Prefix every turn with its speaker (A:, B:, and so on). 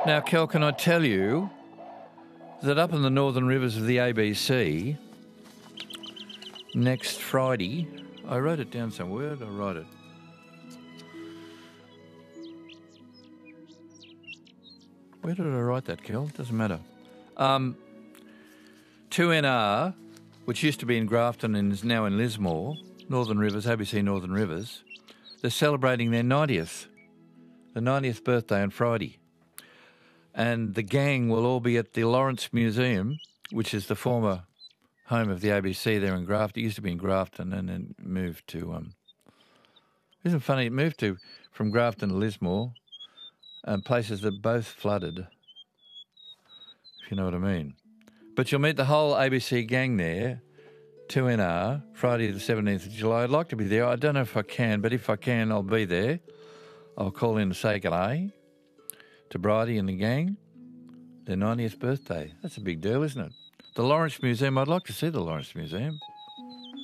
A: Now, Kel, can I tell you that up in the northern rivers of the ABC, next Friday, I wrote it down somewhere. Where did I write it? Where did I write that, Kel? Doesn't matter. 2NR, which used to be in Grafton and is now in Lismore, Northern Rivers, ABC Northern Rivers, they're celebrating their 90th birthday on Friday. And the gang will all be at the Lawrence Museum, which is the former home of the ABC there in Grafton. It used to be in Grafton and then moved to... isn't it funny? It moved from Grafton to Lismore, places that both flooded, if you know what I mean. But you'll meet the whole ABC gang there, 2NR, Friday the 17th of July. I'd like to be there. I don't know if I can, but if I can, I'll be there. I'll call in to say good day to Bridie and the gang. Their 90th birthday. That's a big deal, isn't it? The Lawrence Museum, I'd like to see the Lawrence Museum.